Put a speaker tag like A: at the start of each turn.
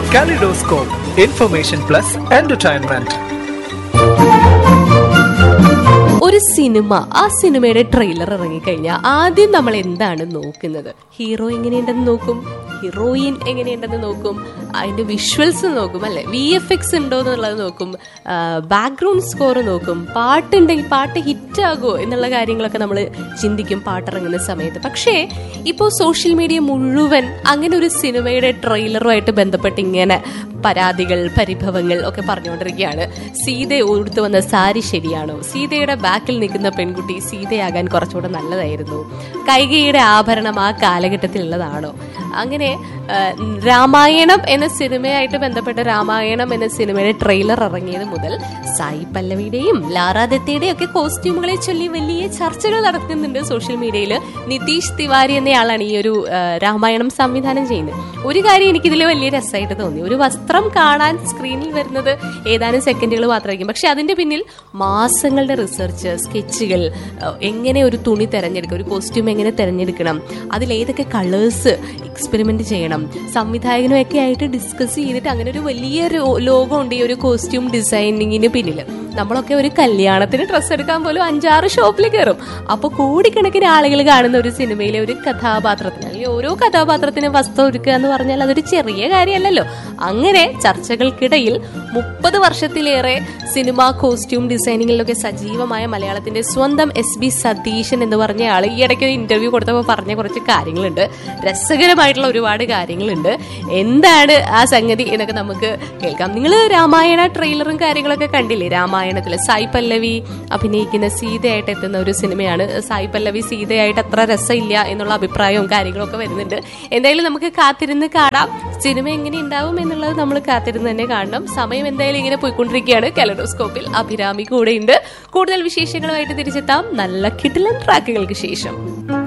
A: Kaleidoscope, information plus entertainment.
B: ഒരു cinema, ആ സിനിമയുടെ ട്രെയിലർ ഇറങ്ങിക്കഴിഞ്ഞാൽ ആദ്യം നമ്മൾ എന്താണ് നോക്കുന്നത്? ഹീറോ എങ്ങനെയുണ്ടെന്ന് നോക്കും, ഹീറോയിൻ എങ്ങനെയുണ്ടെന്ന് നോക്കും, അതിന്റെ വിഷ്വൽസ് നോക്കും, അല്ലെ, VFX ഉണ്ടോ എന്നുള്ളത് നോക്കും, ബാക്ക്ഗ്രൗണ്ട് സ്കോർ നോക്കും, പാട്ടുണ്ടെങ്കിൽ പാട്ട് ഹിറ്റ് ആകുമോ എന്നുള്ള കാര്യങ്ങളൊക്കെ നമ്മൾ ചിന്തിക്കും പാട്ടിറങ്ങുന്ന സമയത്ത്. പക്ഷേ ഇപ്പോൾ സോഷ്യൽ മീഡിയ മുഴുവൻ അങ്ങനെ ഒരു സിനിമയുടെ ട്രെയിലറുമായിട്ട് ബന്ധപ്പെട്ട് ഇങ്ങനെ പരാതികൾ, പരിഭവങ്ങൾ ഒക്കെ പറഞ്ഞുകൊണ്ടിരിക്കുകയാണ്. സീത ഉടുത്തു വന്ന സാരി ശരിയാണോ? സീതയുടെ ബാക്കിൽ നിൽക്കുന്ന പെൺകുട്ടി സീതയാകാൻ കുറച്ചുകൂടെ നല്ലതായിരുന്നു. കൈകയുടെ ആഭരണം ആ കാലഘട്ടത്തിലുള്ളതാണോ? അങ്ങനെ രാമായണം എന്ന സിനിമയായിട്ട് ബന്ധപ്പെട്ട രാമായണം എന്ന സിനിമയുടെ ട്രെയിലർ ഇറങ്ങിയത് മുതൽ സായി പല്ലവിയുടെയും ലാറ ദത്തയുടെയും ഒക്കെ കോസ്റ്റ്യൂമുകളെ ചൊല്ലി വലിയ ചർച്ചകൾ നടക്കുന്നുണ്ട് സോഷ്യൽ മീഡിയയിൽ. നിതീഷ് തിവാരി എന്നയാളാണ് ഈ ഒരു രാമായണം സംവിധാനം ചെയ്യുന്നത്. ഒരു കാര്യം എനിക്കിതിൽ വലിയ രസമായിട്ട് തോന്നി. ഒരു വസ്ത്രം കാണാൻ സ്ക്രീനിൽ വരുന്നത് ഏതാനും സെക്കൻഡുകൾ മാത്രമായിരിക്കും, പക്ഷെ അതിന്റെ പിന്നിൽ മാസങ്ങളുടെ റിസർച്ച്, സ്കെച്ചുകൾ, എങ്ങനെ ഒരു തുണി തിരഞ്ഞെടുക്കണം, ഒരു കോസ്റ്റ്യൂം എങ്ങനെ തിരഞ്ഞെടുക്കണം, അതിലേതൊക്കെ കളേഴ്സ് എക്സ്പെരിമെന്റ് ചെയ്യണം, സംവിധായകനും ഒക്കെ ആയിട്ട് ഡിസ്കസ് ചെയ്തിട്ട് അങ്ങനെ ഒരു വലിയ ലോകമുണ്ട് ഈ ഒരു കോസ്റ്റ്യൂം ഡിസൈനിങ്ങിന് പിന്നിൽ. നമ്മളൊക്കെ ഒരു കല്യാണത്തിന് ഡ്രസ്സ് എടുക്കാൻ പോലും 5-6 ഷോപ്പിൽ കയറും. അപ്പോൾ കോടിക്കണക്കിന് ആളുകൾ കാണുന്ന ഒരു സിനിമയിലെ ഒരു കഥാപാത്രത്തിന്, അല്ലെങ്കിൽ ഓരോ കഥാപാത്രത്തിനും വസ്ത്രം ഒരുക്കുക എന്ന് പറഞ്ഞാൽ അതൊരു ചെറിയ കാര്യമല്ലല്ലോ. അങ്ങനെ ചർച്ചകൾക്കിടയിൽ 30 വർഷത്തിലേറെ സിനിമ കോസ്റ്റ്യൂം ഡിസൈനിങ്ങിലൊക്കെ സജീവമായ മലയാളത്തിന്റെ സ്വന്തം SB സതീശൻ എന്ന് പറഞ്ഞ ആള് ഈ ഇടയ്ക്ക് ഇന്റർവ്യൂ കൊടുത്തപ്പോൾ പറഞ്ഞ കുറച്ച് കാര്യങ്ങളുണ്ട്. രസകരമായിട്ടുള്ള ഒരുപാട് കാര്യങ്ങളുണ്ട്. എന്താണ് ആ സംഗതി എന്നൊക്കെ നമുക്ക് കേൾക്കാം. നിങ്ങൾ രാമായണ ട്രെയിലറും കാര്യങ്ങളൊക്കെ കണ്ടില്ലേ? രാമായണത്തില് സായി പല്ലവി അഭിനയിക്കുന്ന സീതയായിട്ട് എത്തുന്ന ഒരു സിനിമയാണ്. സായി പല്ലവി സീതയായിട്ട് അത്ര രസമില്ല എന്നുള്ള അഭിപ്രായവും കാര്യങ്ങളും ഒക്കെ വരുന്നുണ്ട്. എന്തായാലും നമുക്ക് കാത്തിരുന്ന് കാണാം. സിനിമ എങ്ങനെ ഉണ്ടാവും എന്നുള്ളത് നമ്മൾ കാത്തിരുന്ന് തന്നെ കാണണം. സമയം എന്തായാലും ഇങ്ങനെ പോയിക്കൊണ്ടിരിക്കുകയാണ്. കലഡോസ്കോപ്പിൽ അഭിരാമി കൂടെയുണ്ട്. കൂടുതൽ വിശേഷങ്ങളുമായിട്ട് തിരിച്ചെത്താം നല്ല കിടിലൻ ട്രാക്കുകൾക്ക് ശേഷം.